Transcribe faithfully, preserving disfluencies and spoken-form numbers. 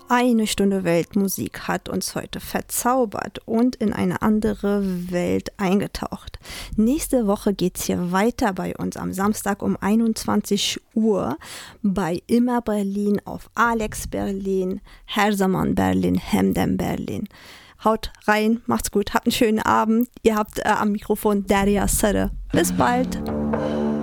Eine Stunde Weltmusik hat uns heute verzaubert und in eine andere Welt eingetaucht. Nächste Woche geht's hier weiter bei uns am Samstag um einundzwanzig Uhr bei Immer Berlin auf Alex Berlin, Her Zaman Berlin, Hemden Berlin. Haut rein, macht's gut, habt einen schönen Abend. Ihr habt äh, am Mikrofon Derya Sarı. Bis bald.